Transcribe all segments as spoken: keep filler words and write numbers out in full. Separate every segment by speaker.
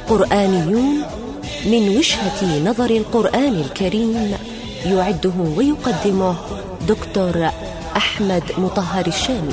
Speaker 1: قرآنيون من وجهة نظر القرآن الكريم، يعده ويقدمه دكتور أحمد مطهر الشامي.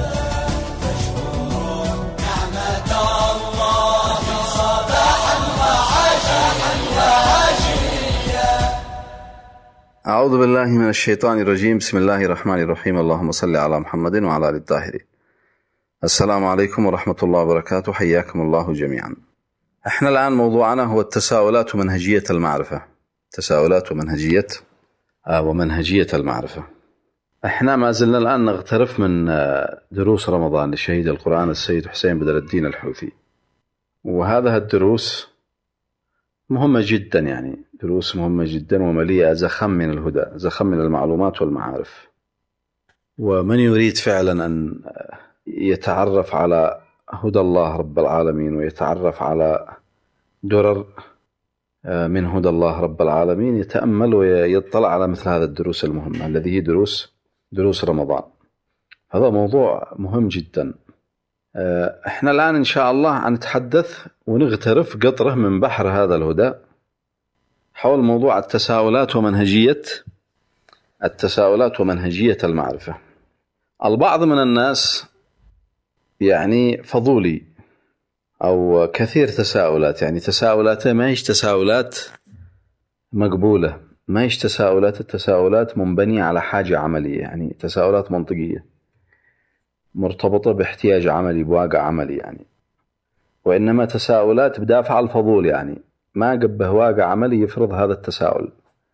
Speaker 2: أعوذ بالله من الشيطان الرجيم. بسم الله الرحمن الرحيم. اللهم صل على محمد وعلى آل الطاهرين. السلام عليكم ورحمة الله وبركاته، حياكم الله جميعا. احنا الآن موضوعنا هو التساؤلات ومنهجية المعرفة. تساؤلات ومنهجية ومنهجية المعرفة. احنا ما زلنا الآن نغترف من دروس رمضان لشهيد القرآن السيد حسين بدر الدين الحوثي، وهذا الدروس مهمة جدا، يعني دروس مهمة جدا ومليئة زخم من الهدى، زخم من المعلومات والمعارف. ومن يريد فعلا أن يتعرف على هدى الله رب العالمين ويتعرف على درر من هدى الله رب العالمين يتأمل ويطلع على مثل هذا الدروس المهمة الذي هي دروس دروس رمضان. هذا موضوع مهم جدا. احنا الآن إن شاء الله نتحدث ونغترف قطرة من بحر هذا الهدى حول موضوع التساؤلات ومنهجية التساؤلات ومنهجية المعرفة. البعض من الناس يعني فضولي أو كثير تساؤلات، يعني تساؤلاته ما هيش تساؤلات مقبولة، ما هيش تساؤلات التساؤلات منبنية على حاجة عملية، يعني تساؤلات منطقية مرتبطة باحتياج عملي بواقع عملي، يعني وإنما تساؤلات بدافع الفضول، يعني ما قبه واقع عملي يفرض هذا التساؤل،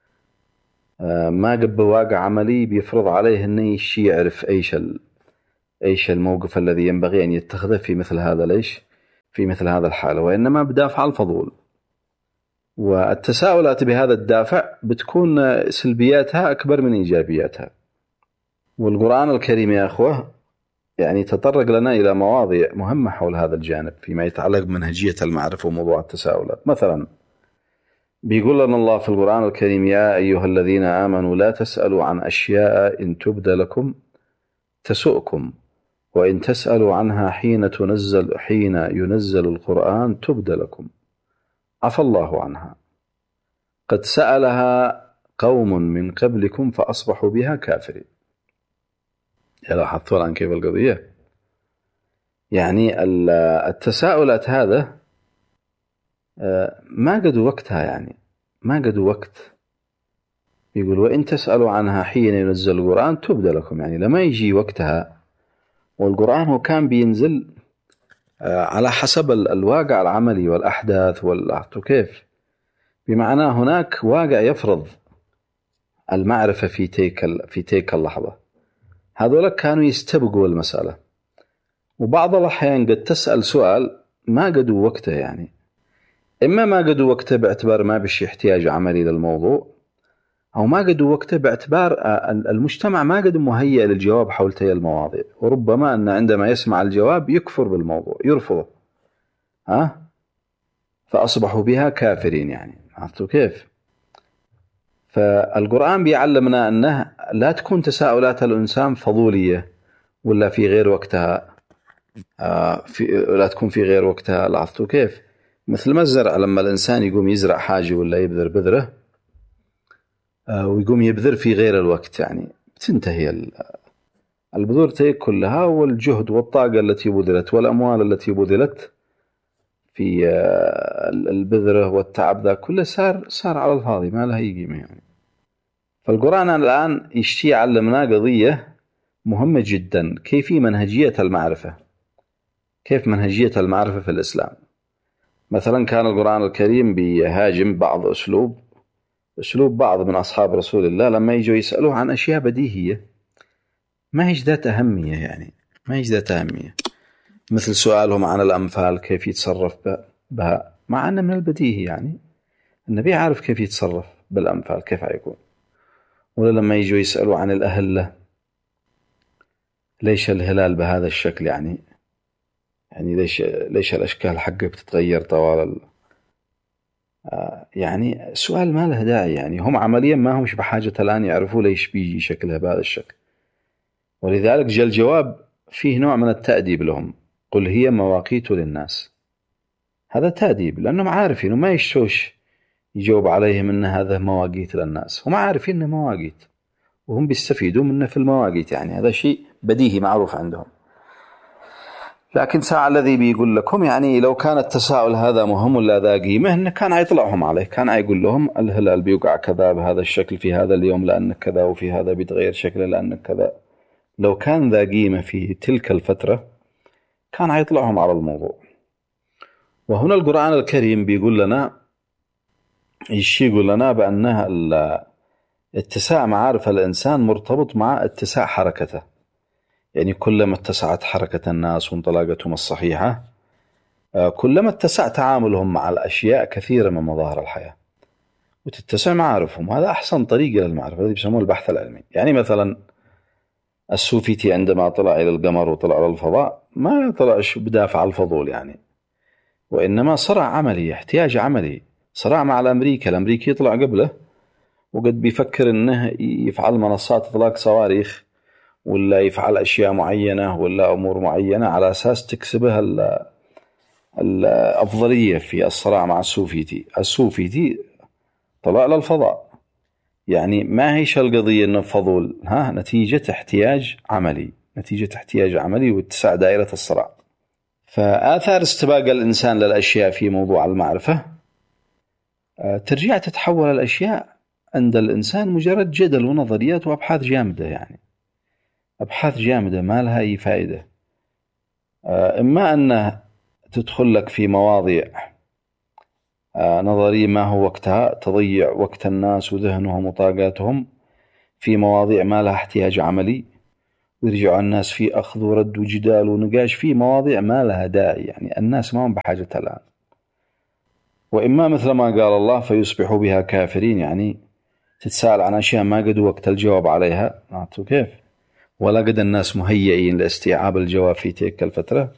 Speaker 2: ما قبه واقع عملي بيفرض عليه أنه يشي يعرف أيش أيش الموقف الذي ينبغي أن يتخذه في مثل هذا ليش في مثل هذا الحالة، وإنما بدافع الفضول. والتساؤلات بهذا الدافع بتكون سلبياتها أكبر من إيجابياتها. والقرآن الكريم يا أخوة يعني تطرق لنا إلى مواضيع مهمة حول هذا الجانب فيما يتعلق بمنهجية المعرفة وموضوع التساؤلات. مثلا بيقول لنا الله في القرآن الكريم: يا أيها الذين آمنوا لا تسألوا عن أشياء إن تبد لكم تسؤكم وإن تسألوا عنها حين تنزل حين ينزل القرآن تبد لكم عفى الله عنها قد سألها قوم من قبلكم فأصبحوا بها كافرين. لاحظتوا الآن كيف القضية؟ يعني التساؤلات هذا ما قدوا وقتها، يعني ما قدوا وقت. يقول وإن تسألوا عنها حين ينزل القرآن تبد لكم، يعني لما يجي وقتها. والقرآن هو كان بينزل على حسب الواقع العملي والأحداث والأحداث كيف، بمعنى هناك واقع يفرض المعرفة في تلك في تلك اللحظة. هذول كانوا يستبقوا المسألة، وبعض الأحيان قد تسأل سؤال ما قدوا وقته، يعني إما ما قدوا وقته باعتبار ما بشي احتياج عملي للموضوع، أو ما قدوا وقته باعتبار المجتمع ما قد مهيئ للجواب حول تلك المواضيع، وربما أن عندما يسمع الجواب يكفر بالموضوع يرفضه، ها فأصبحوا بها كافرين. يعني عرفتوا كيف؟ فالقرآن بيعلمنا أنه لا تكون تساؤلات الإنسان فضولية ولا في غير وقتها، في لا تكون في غير وقتها. عرفتوا كيف؟ مثل ما الزرع، لما الإنسان يقوم يزرع حاجة ولا يبذر بذرة ويقوم يبذر في غير الوقت، يعني تنتهي البذور تلك كلها، والجهد والطاقة التي بذلت والأموال التي بذلت في البذرة والتعب ذا كله صار صار على الفاضي، ما له أي قيمة. يعني فالقرآن الآن يشتي يعلمنا قضية مهمة جدا، كيف منهجية المعرفة، كيف منهجية المعرفة في الإسلام. مثلا كان القرآن الكريم بيهاجم بعض أسلوب أسلوب بعض من أصحاب رسول الله لما يجوا يسألوه عن أشياء بديهية ما هيش ذات أهمية، يعني ما هيش ذات أهمية، مثل سؤالهم عن الأنفال كيف يتصرف بها، مع أن من البديهي يعني النبي عارف كيف يتصرف بالأنفال كيف هيكون. ولا لما يجوا يسألوا عن الأهلة ليش الهلال بهذا الشكل، يعني يعني ليش ليش الأشكال حقه بتتغير طوال آه يعني سؤال ما له داعي، يعني هم عمليا ما همش بحاجة الآن يعرفوا ليش بيجي شكلها بهذا الشكل. ولذلك جاء الجواب فيه نوع من التأديب لهم: قل هي مواقيت للناس. هذا تأديب، لأنهم عارفين وما يشوش يجاوب عليهم أن هذا مواقيت للناس، هم عارفين أنه مواقيت وهم بيستفيدوا منه في المواقيت، يعني هذا شيء بديهي معروف عندهم. لكن ساعة الذي بيقول لكم يعني لو كان التساؤل هذا مهم ولا ذا قيمة، إنه كان يطلعهم عليه، كان يقول لهم الهلال بيوقع كذا بهذا الشكل في هذا اليوم لأن كذا، وفي هذا بيتغير شكله لأن كذا. لو كان ذا قيمة في تلك الفترة كان يطلعهم على الموضوع. وهنا القرآن الكريم بيقول لنا إيش؟ يقول لنا بأنها اتساع معارف الإنسان مرتبط مع اتساع حركته، يعني كلما اتسعت حركة الناس وانطلاقتهم الصحيحة كلما اتسع تعاملهم مع الأشياء كثيرة من مظاهر الحياة وتتسع معارفهم. هذا أحسن طريقة للمعرفة، الذي بيسموه البحث العلمي. يعني مثلا السوفيتي عندما طلع إلى القمر وطلع إلى الفضاء ما طلعش بدافع الفضول يعني، وإنما صراع عملي، احتياج عملي، صراع مع الأمريكا. الأمريكي يطلع قبله وقد بيفكر إنه يفعل منصات إطلاق صواريخ ولا يفعل أشياء معينة ولا أمور معينة على أساس تكسبها الأفضلية في الصراع مع السوفيتي. السوفيتي طلع للفضاء، يعني ما هيش القضية إنه فضول، ها نتيجة احتياج عملي، نتيجة احتياج عملي واتساع دائرة الصراع. فآثار استباق الإنسان للأشياء في موضوع المعرفة ترجع تتحول الأشياء عند الإنسان مجرد جدل ونظريات وأبحاث جامدة، يعني أبحاث جامدة ما لها أي فائدة. إما أنه تدخل لك في مواضيع نظرية ما هو وقتها، تضيع وقت الناس وذهنهم وطاقاتهم في مواضيع ما لها احتياج عملي، ويرجع الناس في أخذ ورد وجدال ونقاش في مواضيع ما لها داعي، يعني الناس ما هم بحاجتها الآن. وإما مثل ما قال الله فيصبحوا بها كافرين، يعني تتساءل عن أشياء ما قد وقت الجواب عليها، نعطوا كيف ولا قد الناس مهيئين لاستيعاب الجواب في تلك الفترة.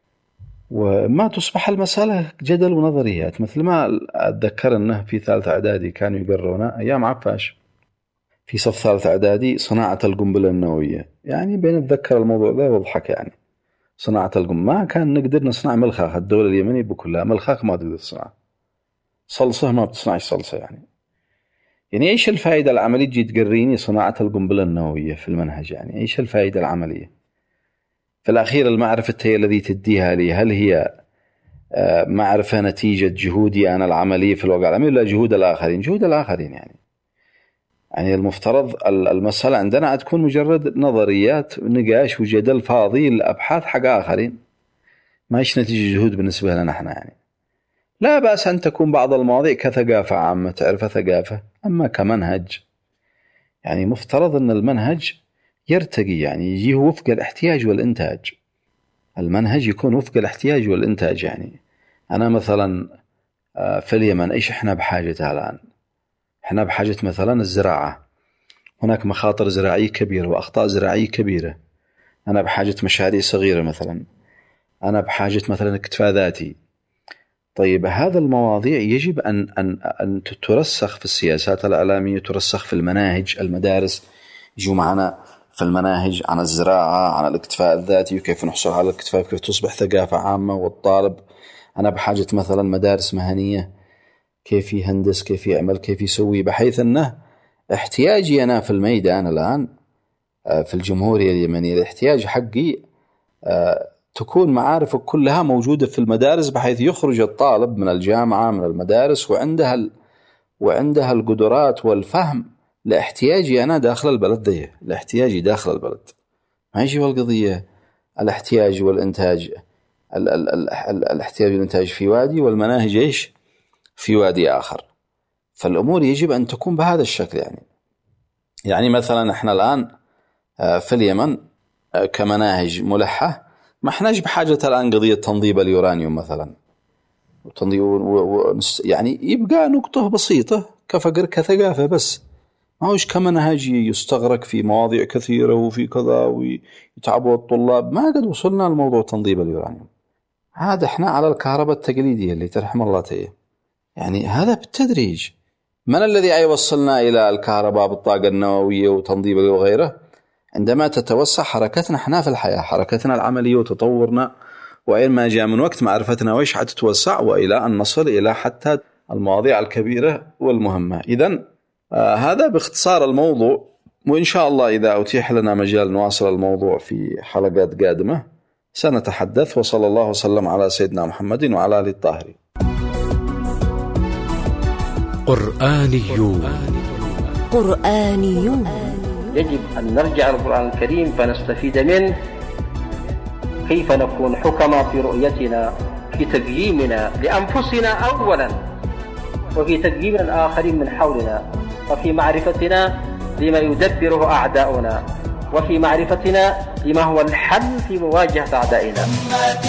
Speaker 2: وما تصبح المسألة جدل ونظريات، مثل ما أتذكر أنه في ثالث إعدادي كانوا يقرونا أيام عفاش في صف ثالث إعدادي صناعة القنبلة النووية، يعني بين أتذكر الموضوع ده وضحك، يعني صناعة القنبلة ما كان نقدر نصنع ملخاخ، الدولة اليمنية بكلها ملخاخ ما تقدر تصنع، صلصة ما بتصنعش صلصة، يعني يعني إيش الفائدة العملية تجي تقريني صناعة القنبلة النووية في المنهج؟ يعني إيش الفائدة العملية؟ في الأخير المعرفة هي الذي تديها لي، هل هي معرفة نتيجة جهودي أنا العملية في الواقع العملي ولا جهود الآخرين؟ جهود الآخرين، يعني يعني المفترض المسألة عندنا تكون مجرد نظريات نقاش وجدل فاضي لأبحاث حق آخرين، ما هيش نتيجة جهود بالنسبة لنا نحن. يعني لا بأس أن تكون بعض المواضيع كثقافة عامة تعرف ثقافة، أما كمنهج يعني مفترض أن المنهج يرتقي، يعني يجيه وفق الاحتياج والإنتاج. المنهج يكون وفق الاحتياج والإنتاج. يعني أنا مثلا في اليمن إيش إحنا بحاجتها الآن؟ إحنا بحاجة مثلا الزراعة، هناك مخاطر زراعية كبيرة وأخطاء زراعية كبيرة. أنا بحاجة مشاريع صغيرة مثلا، أنا بحاجة مثلا اكتفاء ذاتي. طيب هذا المواضيع يجب أن, أن, أن ترسخ في السياسات الإعلامية، ترسخ في المناهج، المدارس يجوا معنا في المناهج عن الزراعة، عن الاكتفاء الذاتي وكيف نحصل على الاكتفاء، كيف تصبح ثقافة عامة. والطالب أنا بحاجة مثلا مدارس مهنية، كيف يهندس، كيف يعمل، كيف يسوي، بحيث أنه احتياجي أنا في الميدان الآن في الجمهورية اليمنية، الاحتياج حقي تكون معارفك كلها موجودة في المدارس، بحيث يخرج الطالب من الجامعة من المدارس وعندها ال... وعندها القدرات والفهم لاحتياجي أنا داخل البلد دي، لاحتياجي داخل البلد. ما يجي والقضية الاحتياج والإنتاج، ال... ال... ال... ال... الاحتياج والإنتاج في وادي والمناهج إيش في وادي آخر. فالأمور يجب أن تكون بهذا الشكل. يعني يعني مثلا إحنا الآن في اليمن كمناهج ملحة ما إحناش بحاجة الآن قضية تنظيب اليورانيوم مثلا، وتنظيب و... و... يعني يبقى نقطة بسيطة كفقر كثقافة بس، ما هوش كمنهج يستغرق في مواضيع كثيرة وفي كذا ويتعبوا الطلاب. ما قد وصلنا لموضوع تنظيب اليورانيوم، هذا إحنا على الكهرباء التقليدية اللي ترحم الله تيه. يعني هذا بالتدريج. من الذي يوصلنا إلى الكهرباء بالطاقة النووية وتنظيب وغيره؟ عندما تتوسع حركتنا احنا في الحياة، حركتنا العملية وتطورنا وإن ما جاء من وقت معرفتنا وإيش حتتوسع، وإلى أن نصل إلى حتى المواضيع الكبيرة والمهمة. إذن آه هذا باختصار الموضوع، وإن شاء الله إذا أتيح لنا مجال نواصل الموضوع في حلقات قادمة سنتحدث. وصلى الله وسلم على سيدنا محمد وعلى آله الطاهرين.
Speaker 3: قرآنيون
Speaker 1: قرآنيون
Speaker 4: يجب أن نرجع القرآن الكريم فنستفيد منه، كيف نكون حكما في رؤيتنا، في تقييمنا لأنفسنا أولا، وفي تقييم الآخرين من حولنا، وفي معرفتنا لما يدبره أعداؤنا، وفي معرفتنا لما هو الحل في مواجهة أعدائنا.